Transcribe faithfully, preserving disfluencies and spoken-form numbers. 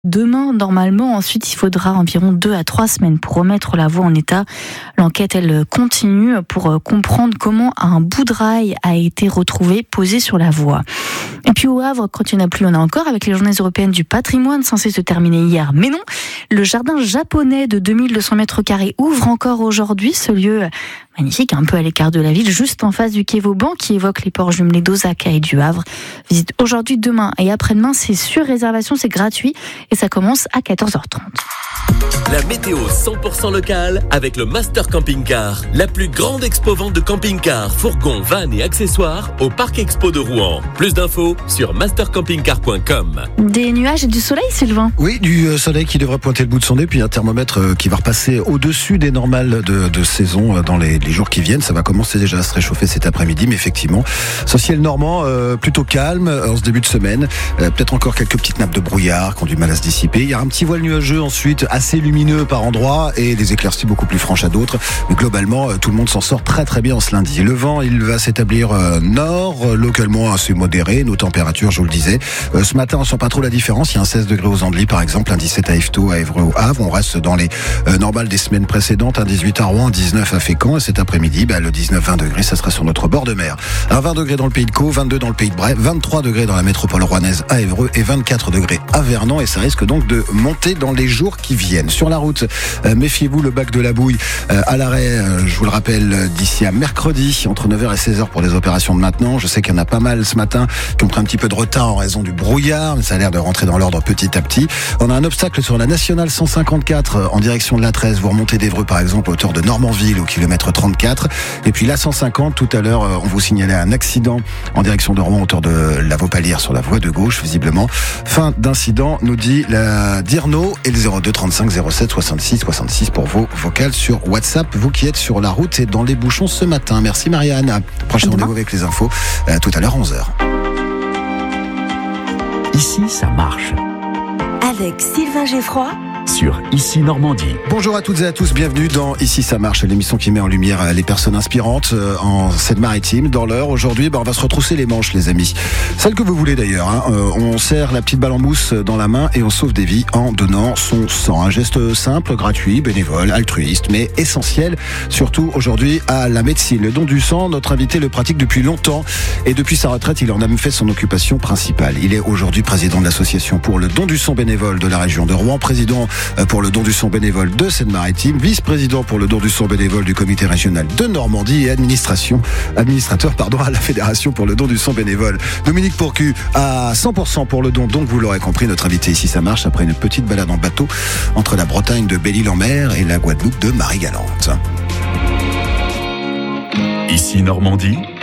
demain, normalement. Ensuite, il faudra environ deux à trois semaines pour remettre la voie en état. L'enquête, elle continue pour comprendre comment un bout de rail a été retrouvé posé sur la voie. Et puis au Havre, quand il n'y en a plus, il y en a encore, avec les journées européennes du patrimoine censées se terminer hier. Mais non, le jardin japonais de deux mille deux cents mètres carrés ouvre encore aujourd'hui. Ce lieu magnifique, un peu à l'écart de la ville, juste en face du quai Vauban, qui évoque les ports jumelés d'Osaka et du Havre. Visite aujourd'hui, demain et après-demain, c'est sur réservation, c'est gratuit et ça commence à quatorze heures trente. La météo cent pour cent locale avec le Master Camping Car, la plus grande expo-vente de camping-cars, fourgons, vannes et accessoires au Parc Expo de Rouen. Plus d'infos sur master camping car point com. Des nuages et du soleil, Sylvain? Oui, du soleil qui devrait pointer le bout de son nez, puis un thermomètre qui va repasser au-dessus des normales de, de saison dans les, les jours qui viennent. Ça va commencer déjà à se réchauffer cet après-midi, mais effectivement, ce ciel normand euh, plutôt calme en ce début de semaine. Euh, peut-être encore quelques petites nappes de brouillard qui ont du mal à se dissiper. Il y a un petit voile nuageux ensuite, assez lumineux par endroits et des éclaircies beaucoup plus franches à d'autres. Mais globalement, tout le monde s'en sort très très bien ce lundi. Le vent, il va s'établir euh, nord, localement assez modéré. Nos températures, je vous le disais. Euh, ce matin, on sent pas trop la différence. Il y a un seize degrés aux Andelys, par exemple, un dix-sept à Yvetot, à Évreux, au Havre. On reste dans les euh, normales des semaines précédentes. Un dix-huit à Rouen, un dix-neuf à Fécamp. Et cet après-midi, bah, le dix-neuf vingt degrés, ça sera sur notre bord de mer. Un vingt degrés dans le Pays de Caux, vingt-deux dans le Pays de Bray, vingt-trois degrés dans la métropole rouennaise à Évreux et vingt-quatre degrés à Vernon. Et ça risque donc de monter dans les jours qui viennent. Sur la route, euh, méfiez-vous, le bac de la bouille euh, à l'arrêt, euh, je vous le rappelle, d'ici à mercredi, entre neuf heures et seize heures pour les opérations de maintenant. Je sais qu'il y en a pas mal ce matin qui ont pris un petit peu de retard en raison du brouillard, mais ça a l'air de rentrer dans l'ordre petit à petit. On a un obstacle sur la nationale cent cinquante-quatre euh, en direction de la treize. Vous remontez d'Évreux, par exemple, à hauteur de Normanville, au kilomètre trente-quatre. Et puis la cent cinquante, tout à l'heure, euh, on vous signalait un accident en direction de Rouen, à hauteur de la Vaupalière, sur la voie de gauche, visiblement. Fin d'incident, nous dit la Dirno, et le zéro deux trente-cinq zéro sept soixante-six soixante-six pour vos vocales sur WhatsApp, vous qui êtes sur la route et dans les bouchons ce matin. Merci Marianne. Prochain rendez-vous avec les infos, euh, tout à l'heure onze heures. Ici, ça marche. Avec Sylvain Geffroy sur Ici Normandie. Bonjour à toutes et à tous, bienvenue dans Ici ça marche, l'émission qui met en lumière les personnes inspirantes en Seine-Maritime. Dans l'heure, aujourd'hui, bah, on va se retrousser les manches, les amis. Celle que vous voulez d'ailleurs. Hein. Euh, on serre la petite balle en mousse dans la main et on sauve des vies en donnant son sang. Un geste simple, gratuit, bénévole, altruiste, mais essentiel, surtout aujourd'hui à la médecine. Le don du sang, notre invité le pratique depuis longtemps et depuis sa retraite, il en a même fait son occupation principale. Il est aujourd'hui président de l'association pour le don du sang bénévole de la région de Rouen, président pour le don du sang bénévole de Seine-Maritime, vice-président pour le don du sang bénévole du comité régional de Normandie et administration, administrateur pardon, à la fédération pour le don du sang bénévole. Dominique Pourcu à cent pour cent pour le don, donc vous l'aurez compris, notre invité ici ça marche après une petite balade en bateau entre la Bretagne de Belle-Île-en-Mer et la Guadeloupe de Marie-Galante. Ici Normandie,